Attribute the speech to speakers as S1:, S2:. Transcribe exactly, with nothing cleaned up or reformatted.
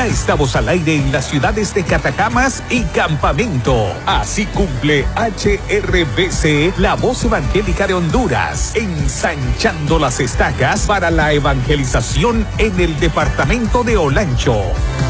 S1: Ya estamos al aire en las ciudades de Catacamas y Campamento. Así cumple H R B C, la voz evangélica de Honduras, ensanchando las estacas para la evangelización en el departamento de Olancho.